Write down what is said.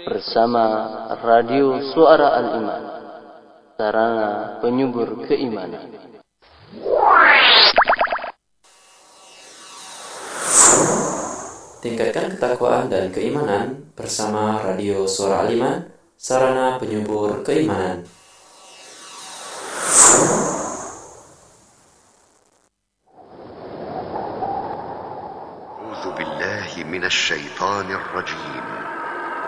bersama Radio Suara Al-Iman, sarana penyubur keimanan. Tingkatkan ketakwaan dan keimanan bersama Radio Suara Al-Iman, sarana penyubur keimanan. أعوذ بالله من الشيطان الرجيم